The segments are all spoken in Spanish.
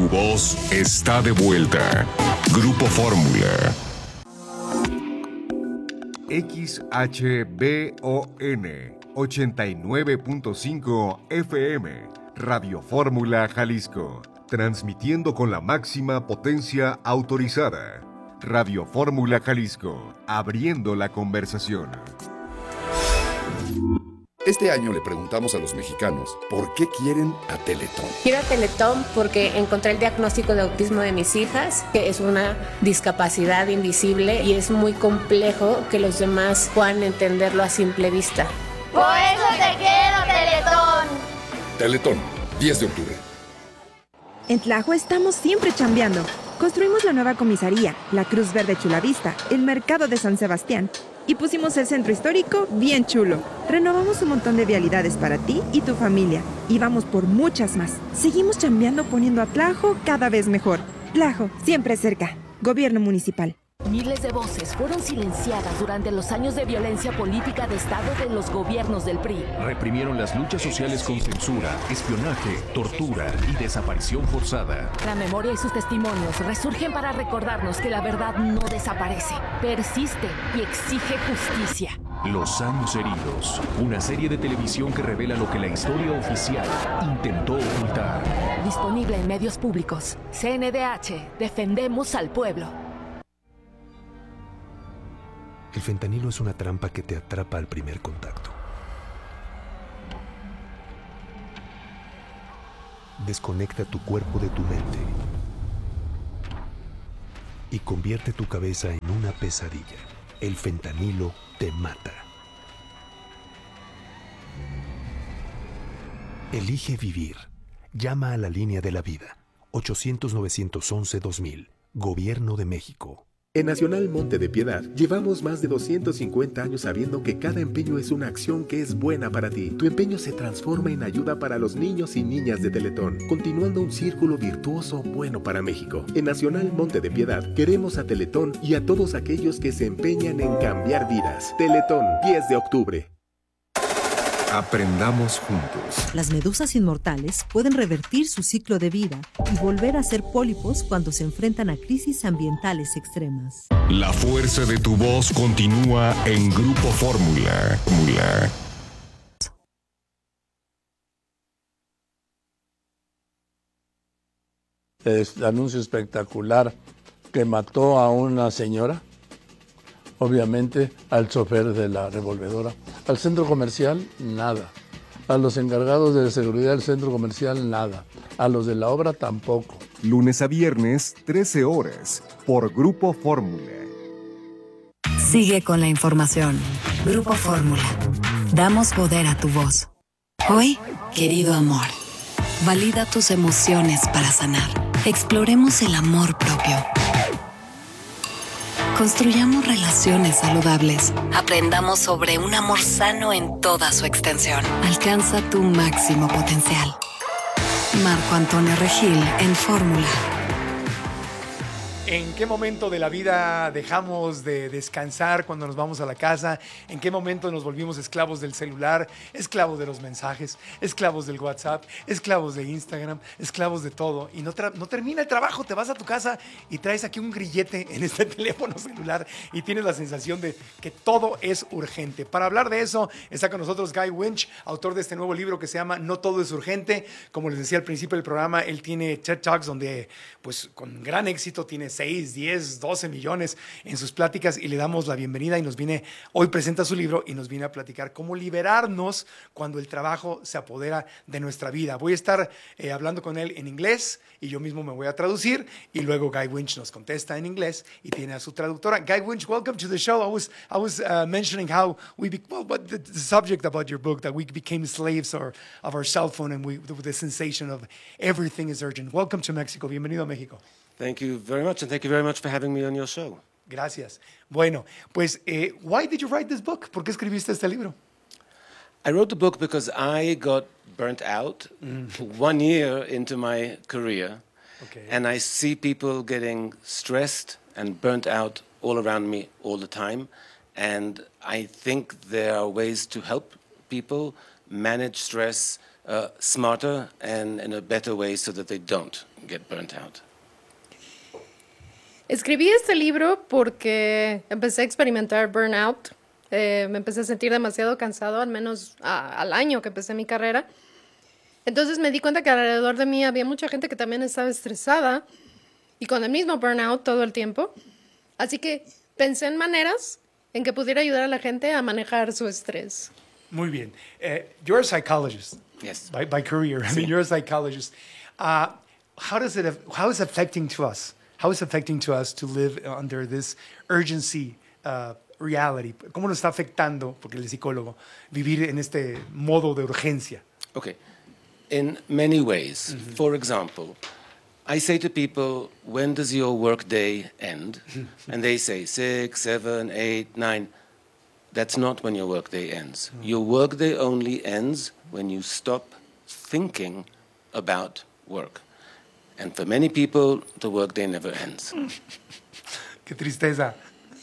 voz está de vuelta. Grupo Fórmula. XHBON 89.5 FM, Radio Fórmula Jalisco, transmitiendo con la máxima potencia autorizada. Radio Fórmula Jalisco, abriendo la conversación. Este año le preguntamos a los mexicanos por qué quieren a Teletón. Quiero a Teletón porque encontré el diagnóstico de autismo de mis hijas, que es una discapacidad invisible y es muy complejo que los demás puedan entenderlo a simple vista. Por eso te quiero, Teletón. Teletón, 10 de octubre. En Tlajo estamos siempre chambeando. Construimos la nueva comisaría, la Cruz Verde Chulavista, el mercado de San Sebastián y pusimos el centro histórico bien chulo. Renovamos un montón de vialidades para ti y tu familia y vamos por muchas más. Seguimos chambeando poniendo a Tlajo cada vez mejor. Tlajo, siempre cerca. Gobierno municipal. Miles de voces fueron silenciadas durante los años de violencia política de Estado de los gobiernos del PRI. Reprimieron las luchas sociales con censura, espionaje, tortura y desaparición forzada. La memoria y sus testimonios resurgen para recordarnos que la verdad no desaparece, persiste y exige justicia. Los años heridos, una serie de televisión que revela lo que la historia oficial intentó ocultar. Disponible en medios públicos. CNDH, defendemos al pueblo. El fentanilo es una trampa que te atrapa al primer contacto. Desconecta tu cuerpo de tu mente y convierte tu cabeza en una pesadilla. El fentanilo te mata. Elige vivir. Llama a la línea de la vida. 800-911-2000. Gobierno de México. En Nacional Monte de Piedad llevamos más de 250 años sabiendo que cada empeño es una acción que es buena para ti. Tu empeño se transforma en ayuda para los niños y niñas de Teletón, continuando un círculo virtuoso bueno para México. En Nacional Monte de Piedad queremos a Teletón y a todos aquellos que se empeñan en cambiar vidas. Teletón, 10 de octubre. Aprendamos juntos. Las medusas inmortales pueden revertir su ciclo de vida y volver a ser pólipos cuando se enfrentan a crisis ambientales extremas. La fuerza de tu voz continúa en Grupo Fórmula. El anuncio espectacular que mató a una señora, obviamente al chofer de la revolvedora. Al centro comercial, nada. A los encargados de seguridad del centro comercial, nada. A los de la obra, tampoco. Lunes a viernes, 13 horas, por Grupo Fórmula. Sigue con la información. Grupo Fórmula. Damos poder a tu voz. Hoy, querido amor, valida tus emociones para sanar. Exploremos el amor propio. Construyamos relaciones saludables. Aprendamos sobre un amor sano en toda su extensión. Alcanza tu máximo potencial. Marco Antonio Regil en Fórmula. ¿En qué momento de la vida dejamos de descansar cuando nos vamos a la casa? ¿En qué momento nos volvimos esclavos del celular, esclavos de los mensajes, esclavos del WhatsApp, esclavos de Instagram, esclavos de todo? Y no termina el trabajo, te vas a tu casa y traes aquí un grillete en este teléfono celular y tienes la sensación de que todo es urgente. Para hablar de eso está con nosotros Guy Winch, autor de este nuevo libro que se llama No Todo es Urgente. Como les decía al principio del programa, él tiene TED Talks donde pues con gran éxito tiene 6, 10, 12 millones en sus pláticas y le damos la bienvenida y hoy presenta su libro y nos viene a platicar cómo liberarnos cuando el trabajo se apodera de nuestra vida. Voy a estar hablando con él en inglés y yo mismo me voy a traducir y luego Guy Winch nos contesta en inglés y tiene a su traductora. Guy Winch, welcome to the show. I was mentioning how the subject about your book, that we became slaves of our cell phone and with the sensation of everything is urgent. Welcome to Mexico. Bienvenido a México. Thank you very much, and thank you very much for having me on your show. Gracias. Bueno, pues, why did you write this book? ¿Por qué escribiste este libro? I wrote the book because I got burnt out 1 year into my career, and I see people getting stressed and burnt out all around me all the time, and I think there are ways to help people manage stress, smarter and in a better way so that they don't get burnt out? Escribí este libro porque empecé a experimentar burnout. Me empecé a sentir demasiado cansado, al menos al año que empecé mi carrera. Entonces me di cuenta que alrededor de mí había mucha gente que también estaba estresada y con el mismo burnout todo el tiempo. Así que pensé en maneras en que pudiera ayudar a la gente a manejar su estrés. Muy bien. You're a psychologist. Yes. By career. I mean, you're a psychologist. How is it affecting to us? How is it affecting to us to live under this urgency reality? ¿Cómo nos está afectando, porque él es psicólogo, vivir en este modo de urgencia? Okay. In many ways. Mm-hmm. For example, I say to people, when does your work day end? And they say 6, 7, 8, 9. That's not when your work day ends. Your work day only ends when you stop thinking about work. And for many people, the work day never ends. Qué tristeza.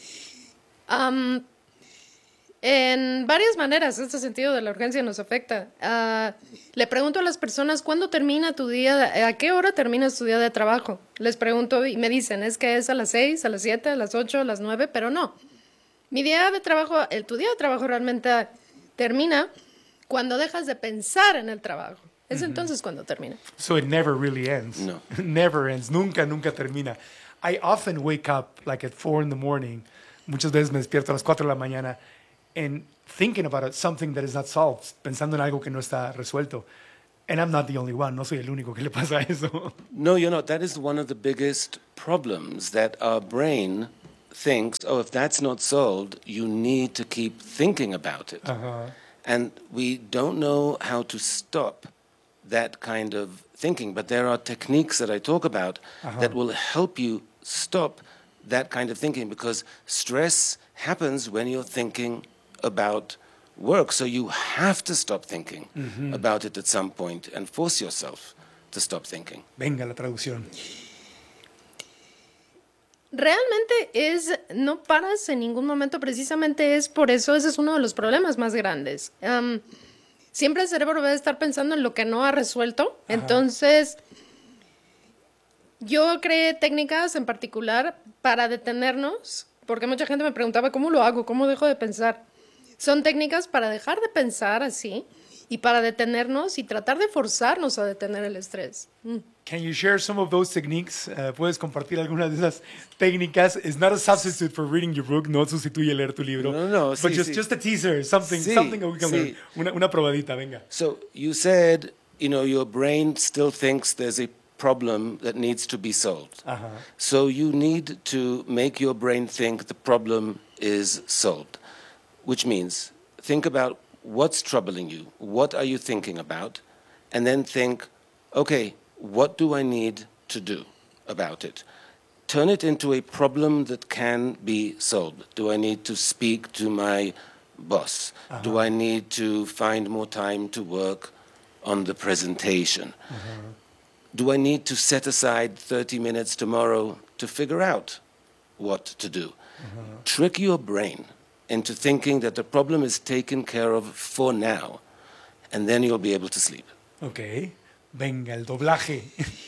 En varias maneras, este sentido de la urgencia nos afecta. Le pregunto a las personas, ¿cuándo termina tu día? ¿A qué hora terminas tu día de trabajo? Les pregunto y me dicen, es que es a las 6, a las 7, a las 8, a las 9, pero no. Mi día de trabajo, tu día de trabajo realmente termina cuando dejas de pensar en el trabajo. Es entonces cuando termina. So it never really ends. No. Never ends. Nunca termina. I often wake up like at 4 in the morning. Muchas veces me despierto a las 4 de la mañana and thinking about something that is not solved, pensando en algo que no está resuelto. And I'm not the only one. No soy el único que le pasa eso. No, you're not. That is one of the biggest problems, that our brain thinks, oh, if that's not solved, you need to keep thinking about it. Uh-huh. And we don't know how to stop that kind of thinking. But there are techniques that I talk about that will help you stop that kind of thinking, because stress happens when you're thinking about work. So you have to stop thinking about it at some point and force yourself to stop thinking. Venga la traducción. Realmente no paras en ningún momento, precisamente es por eso, ese es uno de los problemas más grandes. Siempre el cerebro va a estar pensando en lo que no ha resuelto. Entonces, yo creé técnicas en particular para detenernos, porque mucha gente me preguntaba, ¿cómo lo hago? ¿Cómo dejo de pensar? Son técnicas para dejar de pensar así y para detenernos y tratar de forzarnos a detener el estrés. Can you share some of those techniques? ¿Puedes compartir algunas de esas técnicas? It's not a substitute for reading your book, no sustituye leer tu libro. No, but just a teaser, something that we can learn. Una probadita, venga. So you said, your brain still thinks there's a problem that needs to be solved. So you need to make your brain think the problem is solved, which means think about what's troubling you, what are you thinking about, and then think, okay, what do I need to do about it? Turn it into a problem that can be solved. Do I need to speak to my boss? Do I need to find more time to work on the presentation? Do I need to set aside 30 minutes tomorrow to figure out what to do? Trick your brain into thinking that the problem is taken care of for now, and then you'll be able to sleep. Okay. Venga, el doblaje.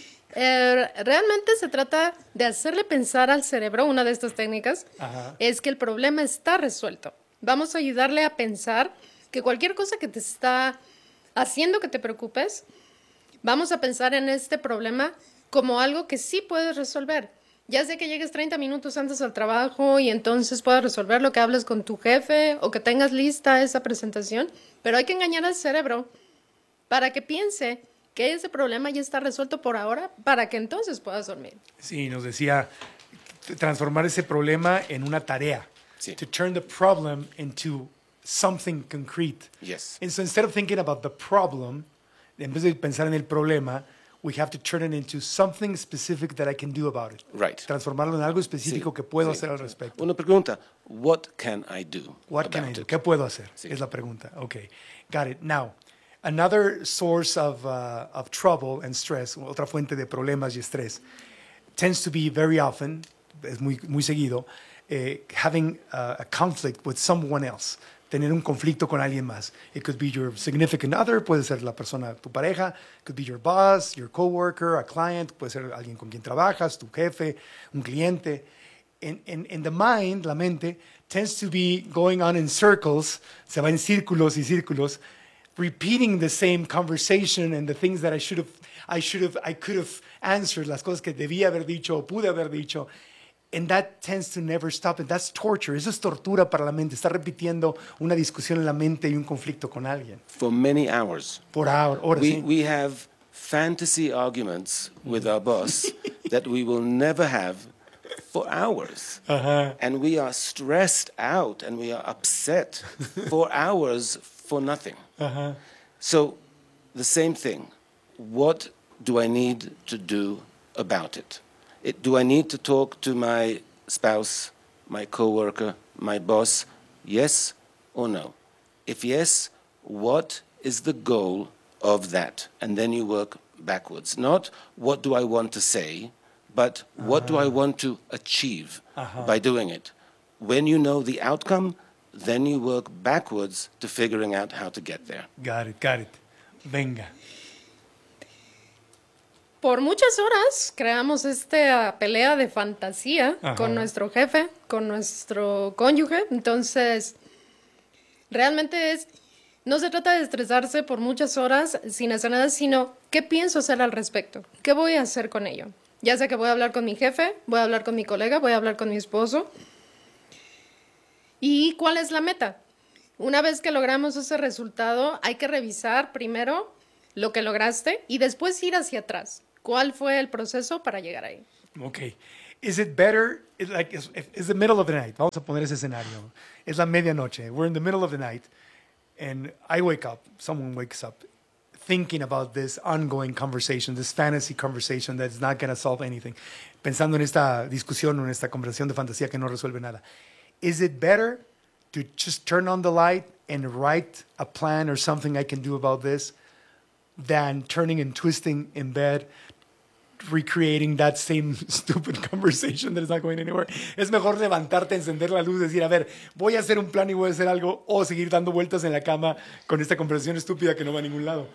Realmente se trata de hacerle pensar al cerebro, una de estas técnicas, es que el problema está resuelto. Vamos a ayudarle a pensar que cualquier cosa que te está haciendo que te preocupes, vamos a pensar en este problema como algo que sí puedes resolver. Ya sea que llegues 30 minutos antes al trabajo y entonces puedas resolver lo que hables con tu jefe o que tengas lista esa presentación, pero hay que engañar al cerebro para que piense que ese problema ya está resuelto por ahora para que entonces puedas dormir. Sí, nos decía transformar ese problema en una tarea. Sí. To turn the problem into something concrete. Yes. And so instead of thinking about the problem, en vez de pensar en el problema, we have to turn it into something specific that I can do about it. Right. Transformarlo en algo específico que puedo hacer al respecto. Una pregunta, what can I do? What can I do? ¿Qué puedo hacer? Sí. Es la pregunta. Okay, got it. Now, another source of trouble and stress, otra fuente de problemas y estrés, tends to be very often, es muy seguido, having a conflict with someone else, tener un conflicto con alguien más. It could be your significant other, puede ser la persona, tu pareja, it could be your boss, your coworker, a client, puede ser alguien con quien trabajas, tu jefe, un cliente. And the mind, la mente, tends to be going on in circles, se va en círculos y círculos, repeating the same conversation and the things that I could have answered, las cosas que debía haber dicho o pude haber dicho. And that tends to never stop. And that's torture. Eso es tortura para la mente. Está repitiendo una discusión en la mente y un conflicto con alguien. For many hours. Por horas, sí. We have fantasy arguments with our boss that we will never have for hours. And we are stressed out and we are upset for hours for nothing. So the same thing. What do I need to do about it? Do I need to talk to my spouse, my coworker, my boss? Yes or no? If yes, what is the goal of that? And then you work backwards. Not what do I want to say, but what do I want to achieve by doing it? When you know the outcome, then you work backwards to figuring out how to get there. Got it. Venga. Por muchas horas creamos esta pelea de fantasía con nuestro jefe, con nuestro cónyuge. Entonces, realmente no se trata de estresarse por muchas horas sin hacer nada, sino qué pienso hacer al respecto, qué voy a hacer con ello. Ya sea que voy a hablar con mi jefe, voy a hablar con mi colega, voy a hablar con mi esposo. ¿Y cuál es la meta? Una vez que logramos ese resultado, hay que revisar primero lo que lograste y después ir hacia atrás. ¿Cuál fue el proceso para llegar ahí? Okay. Is it better, it's the middle of the night. Vamos a poner ese escenario. Es la medianoche. We're in the middle of the night. And I wake up, someone wakes up, thinking about this ongoing conversation, this fantasy conversation that's not going to solve anything. Pensando en esta discusión o en esta conversación de fantasía que no resuelve nada. Is it better to just turn on the light and write a plan or something I can do about this than turning and twisting in bed, recreating that same stupid conversation that is not going anywhere? Es mejor levantarte, encender la luz, decir, a ver, voy a hacer un plan y voy a hacer algo, o seguir dando vueltas en la cama con esta conversación estúpida que no va a ningún lado.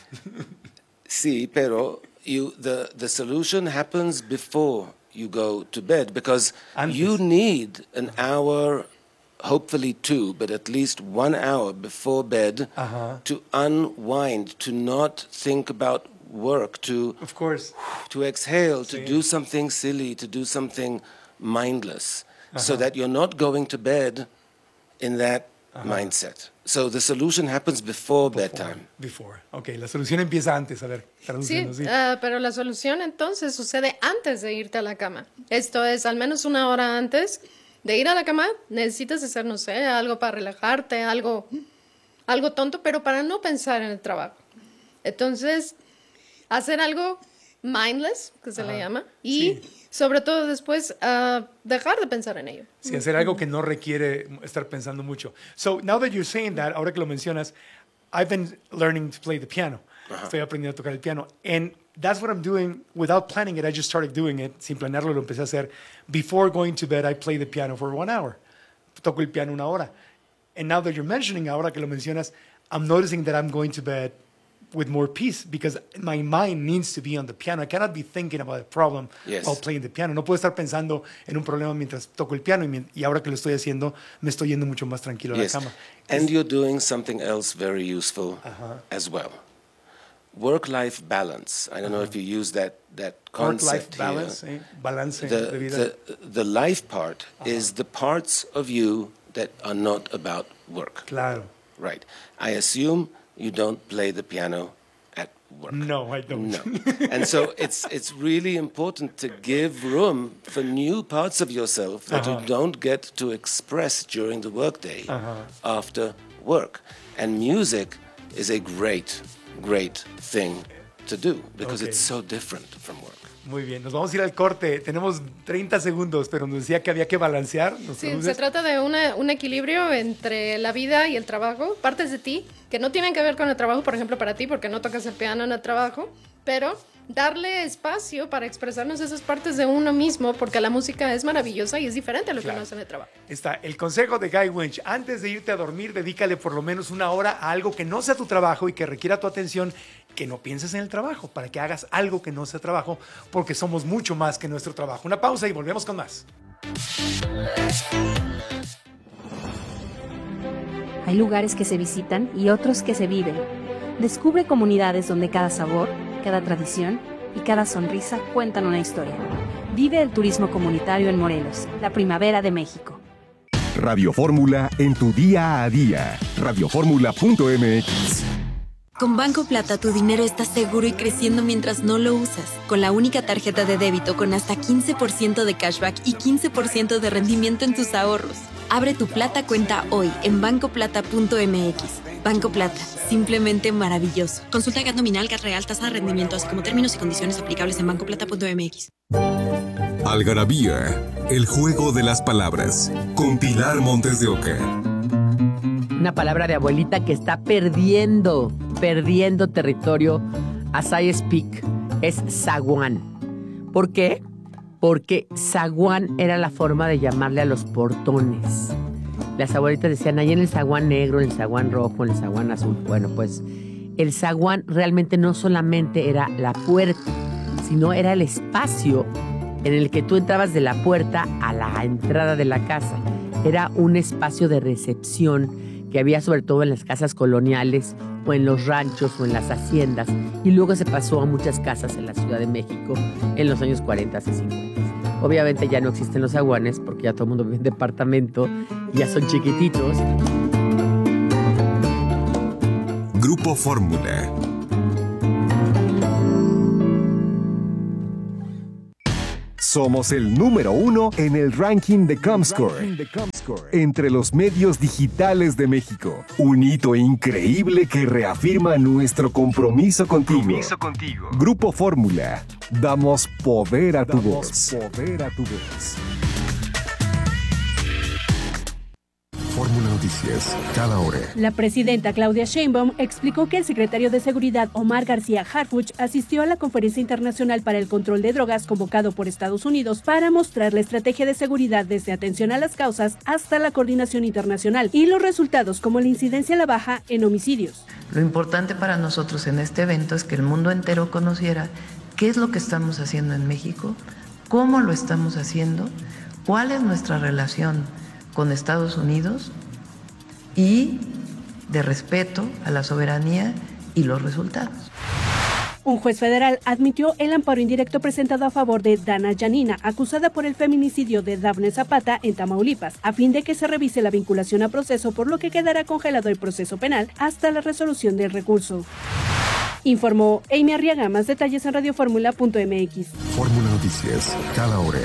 Sí, pero the solution happens before you go to bed, because you need an hour, hopefully 2, but at least 1 hour before bed to unwind, to not think about work, to exhale, to do something silly, to do something mindless, so that you're not going to bed in that mindset. So the solution happens before bedtime. Before. Okay, la solución empieza antes. A ver, tradúcenos. Sí, pero la solución entonces sucede antes de irte a la cama. Esto es, al menos 1 hora antes de ir a la cama, necesitas hacer, no sé, algo para relajarte, algo tonto, pero para no pensar en el trabajo. Entonces, hacer algo mindless, que se le llama, y sobre todo después dejar de pensar en ello. Sí, hacer algo que no requiere estar pensando mucho. So, now that you're saying that, ahora que lo mencionas, I've been learning to play the piano. Estoy aprendiendo a tocar el piano. And that's what I'm doing without planning it. I just started doing it. Sin planearlo, lo empecé a hacer. Before going to bed, I play the piano for 1 hour. Toco el piano 1 hora. And now that you're mentioning, ahora que lo mencionas, I'm noticing that I'm going to bed with more peace because my mind needs to be on the piano. I cannot be thinking about a problem while playing the piano. No puedo estar pensando en un problema mientras toco el piano y ahora que lo estoy haciendo, me estoy yendo mucho más tranquilo a la cama. And you're doing something else very useful as well. Work-life balance. I don't know if you use that concept. Work-life balance, balance de vida. The life part is the parts of you that are not about work. Claro. Right. I assume you don't play the piano at work. No, I don't. No. And so it's really important to give room for new parts of yourself that you don't get to express during the workday after work. And music is a great thing to do because it's so different from work. Muy bien, nos vamos a ir al corte. Tenemos 30 segundos, pero nos decía que había que balancear. Sí, se trata de un equilibrio entre la vida y el trabajo. Partes de ti que no tienen que ver con el trabajo, por ejemplo, para ti, porque no tocas el piano en el trabajo, pero darle espacio para expresarnos esas partes de uno mismo, porque la música es maravillosa y es diferente a lo que uno hace en el trabajo. Está el consejo de Guy Winch: antes de irte a dormir, dedícale por lo menos 1 hora a algo que no sea tu trabajo y que requiera tu atención, que no pienses en el trabajo, para que hagas algo que no sea trabajo, porque somos mucho más que nuestro trabajo. Una pausa y volvemos con más. Hay lugares que se visitan y otros que se viven. Descubre comunidades donde cada sabor, cada tradición y cada sonrisa cuentan una historia. Vive el turismo comunitario en Morelos, la primavera de México. Radio Fórmula en tu día a día. Radioformula.mx. Con Banco Plata tu dinero está seguro y creciendo mientras no lo usas. Con la única tarjeta de débito con hasta 15% de cashback y 15% de rendimiento en tus ahorros. Abre tu Plata cuenta hoy en bancoplata.mx. Banco Plata, simplemente maravilloso. Consulta GAT nominal, GAT real, tasa de rendimiento, así como términos y condiciones aplicables en bancoplata.mx. Algarabía, el juego de las palabras, con Pilar Montes de Oca. Una palabra de abuelita que está perdiendo territorio as I speak, es zaguán. ¿Por qué? Porque zaguán era la forma de llamarle a los portones. Las abuelitas decían, ahí en el zaguán negro, en el zaguán rojo, en el zaguán azul. Bueno, pues el zaguán realmente no solamente era la puerta, sino era el espacio en el que tú entrabas de la puerta a la entrada de la casa. Era un espacio de recepción que había sobre todo en las casas coloniales o en los ranchos o en las haciendas, y luego se pasó a muchas casas en la Ciudad de México en los años 40 y 50. Obviamente ya no existen los zaguanes porque ya todo el mundo vive en departamento y ya son chiquititos. Grupo Fórmula. Somos el número 1 en el ranking de Comscore entre los medios digitales de México. Un hito increíble que reafirma nuestro compromiso contigo. Grupo Fórmula. Damos poder a tu voz. Fórmula Noticias, cada hora. La presidenta Claudia Sheinbaum explicó que el secretario de Seguridad Omar García Harfuch asistió a la Conferencia Internacional para el Control de Drogas convocado por Estados Unidos para mostrar la estrategia de seguridad desde atención a las causas hasta la coordinación internacional y los resultados como la incidencia a la baja en homicidios. Lo importante para nosotros en este evento es que el mundo entero conociera qué es lo que estamos haciendo en México, cómo lo estamos haciendo, cuál es nuestra relación con Estados Unidos y de respeto a la soberanía y los resultados. Un juez federal admitió el amparo indirecto presentado a favor de Dana Yanina, acusada por el feminicidio de Dafne Zapata en Tamaulipas, a fin de que se revise la vinculación a proceso, por lo que quedará congelado el proceso penal hasta la resolución del recurso. Informó Amy Arriaga. Más detalles en radioformula.mx. Fórmula Noticias, cada hora.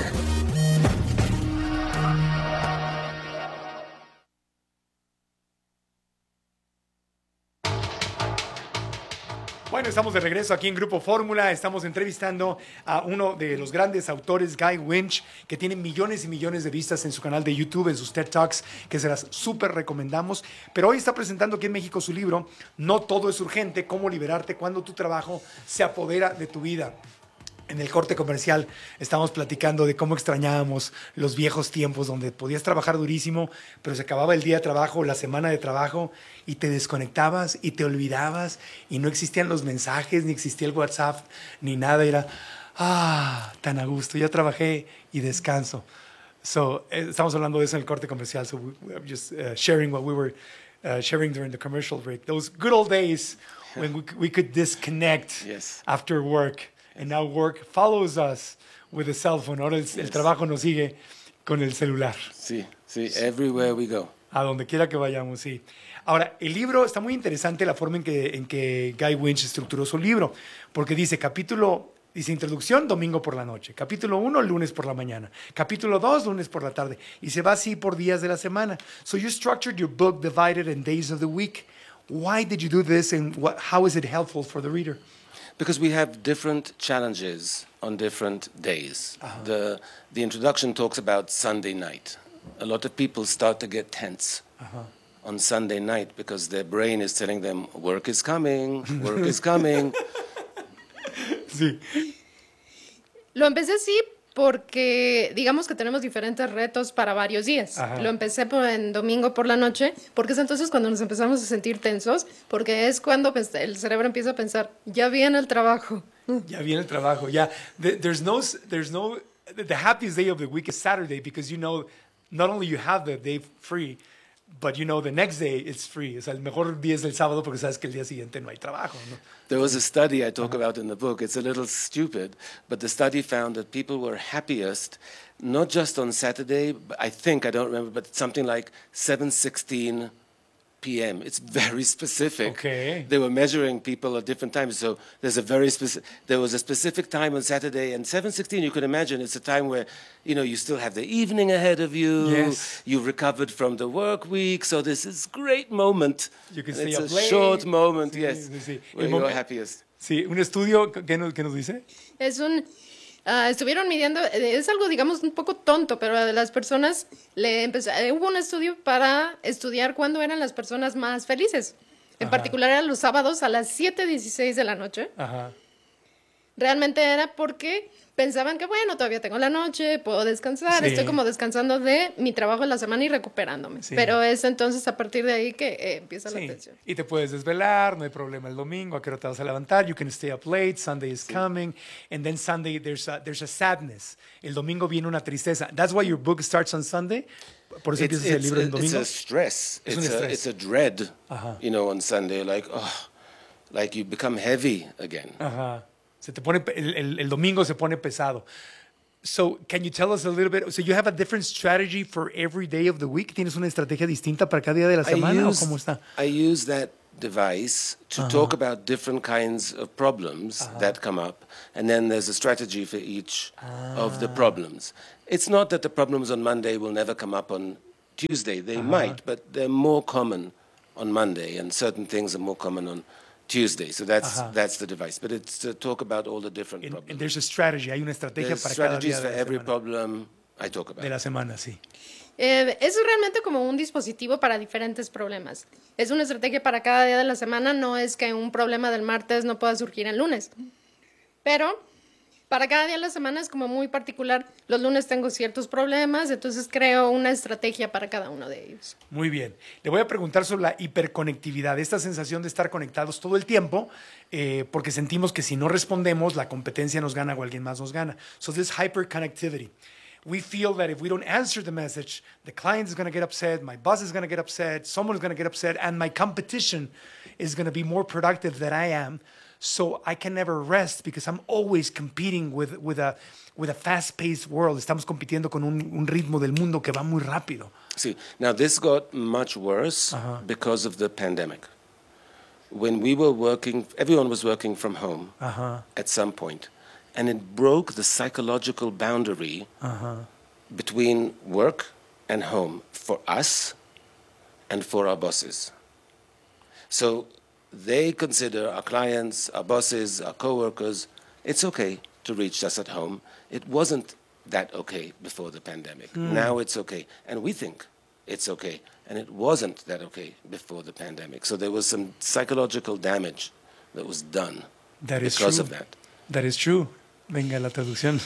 Bueno, estamos de regreso aquí en Grupo Fórmula. Estamos entrevistando a uno de los grandes autores, Guy Winch, que tiene millones y millones de vistas en su canal de YouTube, en sus TED Talks, que se las súper recomendamos. Pero hoy está presentando aquí en México su libro, No todo es urgente, cómo liberarte cuando tu trabajo se apodera de tu vida. En el corte comercial estamos platicando de cómo extrañábamos los viejos tiempos donde podías trabajar durísimo, pero se acababa el día de trabajo, la semana de trabajo, y te desconectabas y te olvidabas y no existían los mensajes, ni existía el WhatsApp, ni nada. Era, tan a gusto, ya trabajé y descanso. Estamos hablando de eso en el corte comercial. So we're just sharing what we were sharing during the commercial break. Those good old days when we could disconnect after work. And now work follows us with a cell phone. Ahora el trabajo nos sigue con el celular. Sí, everywhere we go. A donde quiera que vayamos, sí. Ahora, el libro está muy interesante la forma en que Guy Winch estructuró su libro, porque dice introducción, domingo por la noche. Capítulo 1, lunes por la mañana. Capítulo 2, lunes por la tarde. Y se va así por días de la semana. So you structured your book divided in days of the week. Why did you do this, and how is it helpful for the reader? Because we have different challenges on different days. The introduction talks about Sunday night. A lot of people start to get tense on Sunday night because their brain is telling them, work is coming, work is coming. Sí. Lo empecé así porque digamos que tenemos diferentes retos para varios días. Ajá. Lo empecé en domingo por la noche, porque es entonces cuando nos empezamos a sentir tensos, porque es cuando el cerebro empieza a pensar, ya viene el trabajo. Ya viene el trabajo, ya. There's no, the happiest day of the week is Saturday because you know, not only you have the day free, but you know the next day it's free. O sea, el mejor día es el sábado porque sabes que el día siguiente no hay trabajo, ¿no? There was a study I talk about in the book. It's a little stupid, but the study found that people were happiest not just on Saturday, but I don't remember, but something like 7:16 p.m. It's very specific. Okay. They were measuring people at different times, so there was a specific time on Saturday, and 7:16, you can imagine, it's a time where, you still have the evening ahead of you. Yes. You've recovered from the work week, so this is great moment. You can And stay it's up a late. short moment, Sí, yes, sí, sí. where you're happiest. Sí, un estudio, ¿qué nos dice? Estuvieron midiendo, es algo digamos un poco tonto, pero a las personas hubo un estudio para estudiar cuándo eran las personas más felices. En particular eran los sábados a las 7:16 de la noche. Ajá. Realmente era porque pensaban que, bueno, todavía tengo la noche, puedo descansar, Sí. estoy como descansando de mi trabajo en la semana y recuperándome. Sí. Pero es entonces a partir de ahí que empieza la Sí. tensión. Y te puedes desvelar, no hay problema el domingo, a qué hora te vas a levantar, you can stay up late, Sunday is coming, and then Sunday there's a sadness. El domingo viene una tristeza. That's why your book starts on Sunday. Por eso empiezas el libro en domingo. It's a stress. Es un estrés. It's a dread, Ajá. on Sunday, like you become heavy again. Ajá. Se te pone, el domingo se pone pesado. So, can you tell us a little bit? So, you have a different strategy for every day of the week? ¿Tienes una estrategia distinta para cada día de la semana o cómo está? I use that device to talk about different kinds of problems that come up, and then there's a strategy for each of the problems. It's not that the problems on Monday will never come up on Tuesday. They might, but they're more common on Monday, and certain things are more common on Tuesday. So that's the device. But it's to talk about all the different problems. And there's a strategy. Hay una estrategia There's para cada día strategies de for la every semana. problem I talk about. De la semana, sí. Es realmente como un dispositivo para diferentes problemas. Es una estrategia para cada día de la semana, no es que un problema del martes no pueda surgir el lunes. Pero para cada día de la semana es como muy particular. Los lunes tengo ciertos problemas, entonces creo una estrategia para cada uno de ellos. Muy bien. Le voy a preguntar sobre la hiperconectividad, esta sensación de estar conectados todo el tiempo, porque sentimos que si no respondemos, la competencia nos gana o alguien más nos gana. So this hyperconnectivity. We feel that if we don't answer the message, the client is going to get upset, my boss is going to get upset, someone's going to get upset, and my competition is going to be more productive than I am. So I can never rest because I'm always competing with a fast-paced world. Estamos compitiendo con un ritmo del mundo que va muy rápido. See, now this got much worse because of the pandemic. When we were working, everyone was working from home at some point, and it broke the psychological boundary between work and home for us and for our bosses. So they consider our clients, our bosses, our coworkers, it's okay to reach us at home. It wasn't that okay before the pandemic. Now it's okay. And we think it's okay. And it wasn't that okay before the pandemic. So there was some psychological damage that was done because of that. That is true. Venga, la traducción.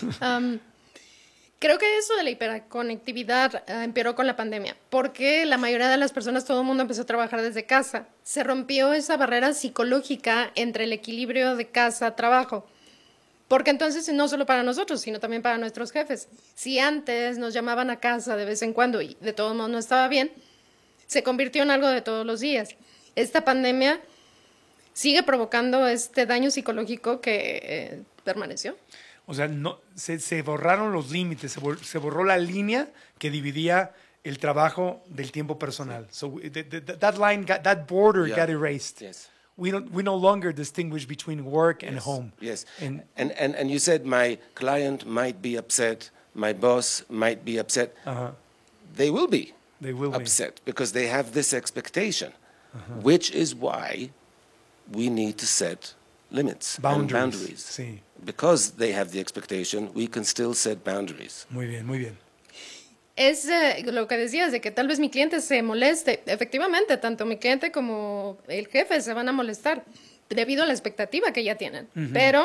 Creo que eso de la hiperconectividad empeoró con la pandemia, porque la mayoría de las personas, todo el mundo empezó a trabajar desde casa. Se rompió esa barrera psicológica entre el equilibrio de casa-trabajo. Porque entonces no solo para nosotros, sino también para nuestros jefes. Si antes nos llamaban a casa de vez en cuando y de todos modos no estaba bien, se convirtió en algo de todos los días. Esta pandemia sigue provocando este daño psicológico que permaneció. O sea, no, se borraron los límites, se borró la línea que dividía el trabajo del tiempo personal. So that line, that border got erased. Yes. We no longer distinguish between work and home. Yes. And you said my client might be upset, my boss might be upset. They will be upset because they have this expectation, which is why we need to set limits and boundaries. Sí. Because they have the expectation, we can still set boundaries. Muy bien, muy bien. Es lo que decías, de que tal vez mi cliente se moleste. Efectivamente, tanto mi cliente como el jefe se van a molestar debido a la expectativa que ya tienen. Pero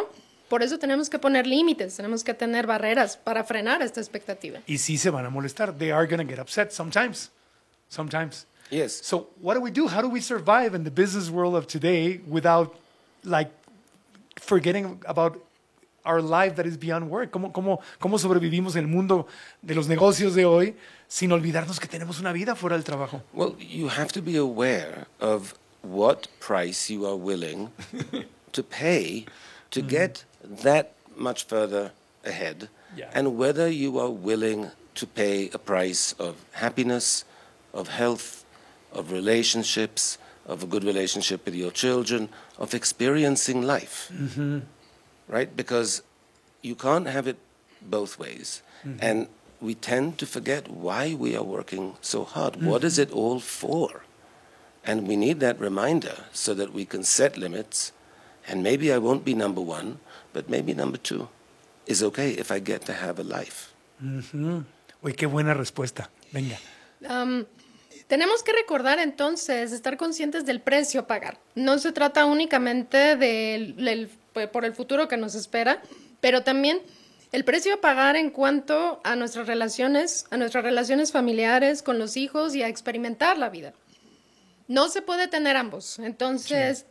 Por eso tenemos que poner límites, tenemos que tener barreras para frenar esta expectativa. Y sí se van a molestar. They are going to get upset sometimes. Sometimes. Yes. So what do we do? How do we survive in the business world of today without like forgetting about our life that is beyond work? ¿Cómo sobrevivimos en el mundo de los negocios de hoy sin olvidarnos que tenemos una vida fuera del trabajo? Well, you have to be aware of what price you are willing to pay to get that much further ahead, and whether you are willing to pay a price of happiness, of health, of relationships, of a good relationship with your children, of experiencing life. Mm-hmm. Right? Because you can't have it both ways. Mm-hmm. And we tend to forget why we are working so hard. Mm-hmm. What is it all for? And we need that reminder so that we can set limits. And maybe I won't be number one, but maybe number two is okay if I get to have a life. Mm-hmm. Uy, qué buena respuesta. Venga. Tenemos que recordar entonces, estar conscientes del precio a pagar. No se trata únicamente por el futuro que nos espera, pero también el precio a pagar en cuanto a nuestras relaciones familiares con los hijos y a experimentar la vida. No se puede tener ambos. Entonces,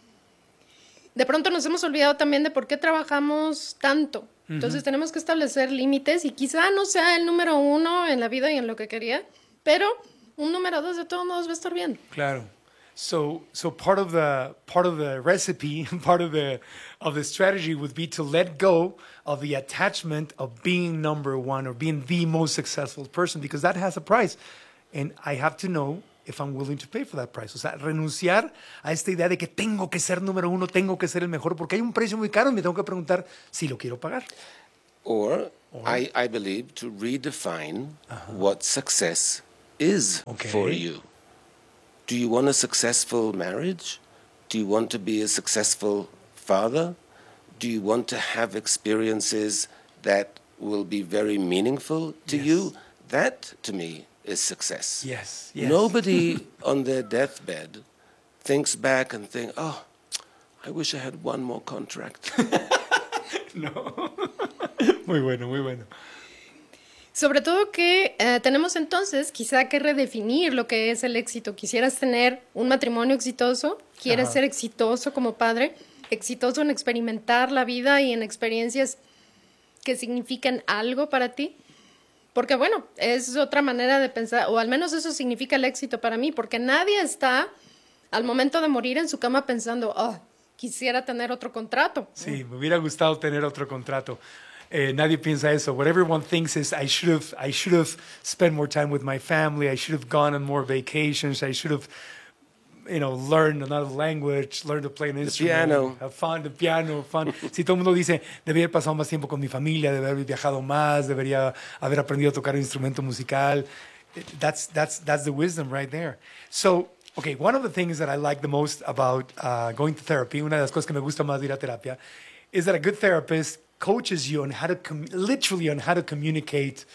de pronto nos hemos olvidado también de por qué trabajamos tanto. Entonces tenemos que establecer límites y quizá no sea el número 1 en la vida y en lo que quería, pero un número 2 de todos modos va a estar bien. Claro. So part of the recipe, part of the strategy would be to let go of the attachment of being number 1 or being the most successful person, because that has a price, and I have to know if I'm willing to pay for that price. O sea, renunciar a esta idea de que tengo que ser número 1, tengo que ser el mejor, porque hay un precio muy caro y me tengo que preguntar si lo quiero pagar. Or I believe to redefine what success is for you. Do you want a successful marriage? Do you want to be a successful father? Do you want to have experiences that will be very meaningful to you? That, to me, is success. Yes. Nobody on their deathbed thinks back and think, oh, I wish I had one more contract. No. Muy bueno, muy bueno. Sobre todo que tenemos entonces quizá que redefinir lo que es el éxito. Quisieras tener un matrimonio exitoso, quieres ser exitoso como padre, exitoso en experimentar la vida y en experiencias que significan algo para ti. Porque bueno, es otra manera de pensar, o al menos eso significa el éxito para mí, porque nadie está al momento de morir en su cama pensando, oh, quisiera tener otro contrato. Sí, me hubiera gustado tener otro contrato. Nadie piensa eso. What everyone thinks is I should have spent more time with my family. I should have gone on more vacations. I should have, learned another language, learned to play an instrument, piano. Have fun, the piano, fun. Si todo el mundo dice, debería haber pasado más tiempo con mi familia, debería haber viajado más, debería haber aprendido a tocar un instrumento musical. That's the wisdom right there. So, okay, one of the things that I like the most about going to therapy, una de las cosas que me gusta más de ir a terapia, is that a good therapist coaches you on how to literally on how to communicate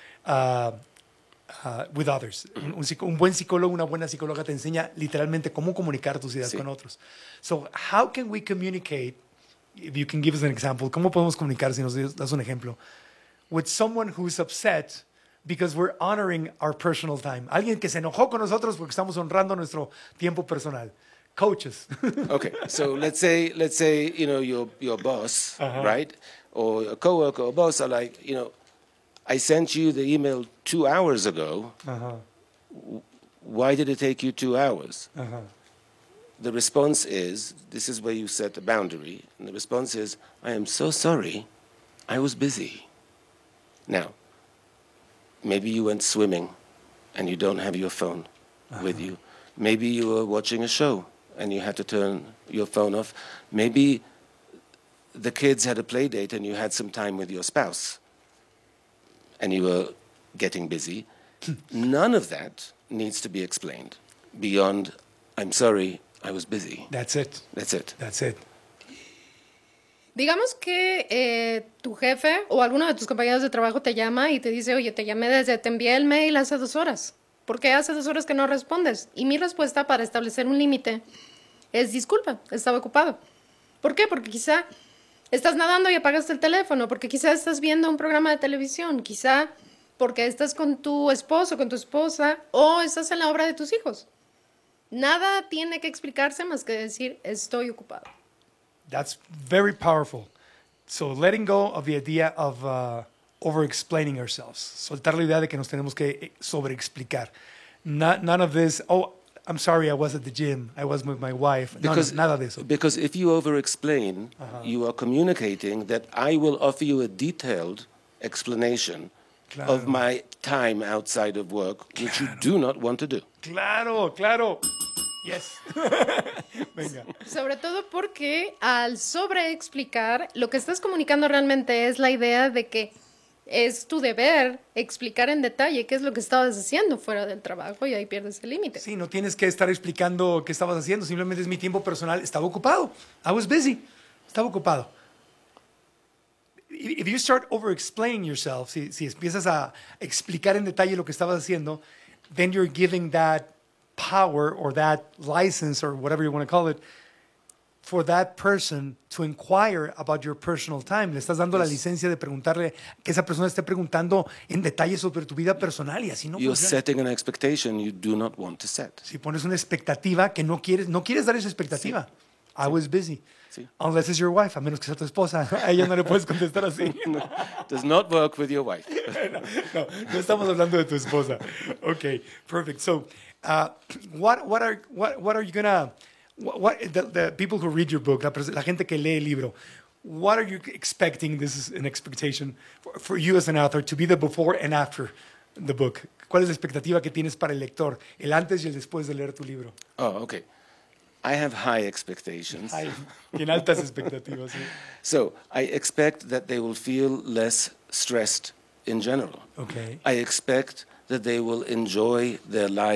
with others. Un buen psicólogo, una buena psicóloga te enseña literalmente cómo comunicar tus ideas con otros. So, how can we communicate, if you can give us an example, cómo podemos comunicar, si nos das un ejemplo, with someone who's upset because we're honoring our personal time? Alguien que se enojó con nosotros porque estamos honrando nuestro tiempo personal. Coaches. Okay, so let's say your boss, right, or a coworker or boss are like, I sent you the email 2 hours ago. Why did it take you 2 hours? The response is, this is where you set the boundary, and the response is, I am so sorry, I was busy. Now, maybe you went swimming and you don't have your phone with you. Maybe you were watching a show and you had to turn your phone off. Maybe the kids had a play date and you had some time with your spouse and you were getting busy. None of that needs to be explained beyond, I'm sorry, I was busy. That's it. That's it. That's it. Digamos que tu jefe o alguno de tus compañeros de trabajo te llama y te dice, oye, te envié el mail hace 2 horas. ¿Por qué hace 2 horas que no respondes? Y mi respuesta para establecer un límite es, disculpa, estaba ocupado. ¿Por qué? Porque quizá estás nadando y apagaste el teléfono, porque quizá estás viendo un programa de televisión, quizá porque estás con tu esposo, con tu esposa, o estás en la obra de tus hijos. Nada tiene que explicarse más que decir, estoy ocupado. That's very powerful. So letting go of the idea of over-explaining ourselves. Soltar la idea de que nos tenemos que sobreexplicar. None of this, oh, I'm sorry, I was at the gym. I was with my wife. Nada de eso. Because if you over-explain, you are communicating that I will offer you a detailed explanation of my time outside of work, which you do not want to do. Claro, claro. Yes. Venga. Sobre todo porque al sobreexplicar, lo que estás comunicando realmente es la idea de que es tu deber explicar en detalle qué es lo que estabas haciendo fuera del trabajo y ahí pierdes el límite. Sí, no tienes que estar explicando qué estabas haciendo, simplemente es mi tiempo personal. Estaba ocupado. I was busy. Estaba ocupado. If you start over-explaining yourself, si empiezas a explicar en detalle lo que estabas haciendo, then you're giving that power or that license or whatever you want to call it for that person to inquire about your personal time. Le estás dando la licencia de preguntarle, que esa persona esté preguntando en detalle sobre tu vida personal y así no You're funciona. setting an expectation you do not want to set. Si pones una expectativa que no quieres dar esa expectativa. Sí. I was busy. Sí. Unless it's your wife, a menos que sea tu esposa. A ella no le puedes contestar así. No, does not work with your wife. no estamos hablando de tu esposa. Okay, perfect. So, what are you gonna the people who read your book, la gente que lee el libro, what are you expecting? This is an expectation for you as an author to be the before and after the book. ¿Cuál es la expectativa que tienes para el lector, el antes y el después de leer tu libro? Oh, okay. I have high expectations. Bien altas expectativas. Sí. So I expect that they will feel less stressed in general. Okay. I expect that they will enjoy their life